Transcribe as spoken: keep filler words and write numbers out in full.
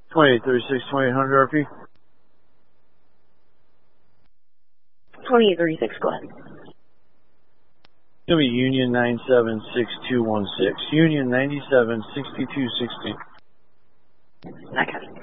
twenty-eight thirty-six, twenty-eight hundred R P. twenty-eight thirty-six, go ahead. It's going to be Union nine seven six two one six. Union ninety-seven sixty-two sixty. Okay.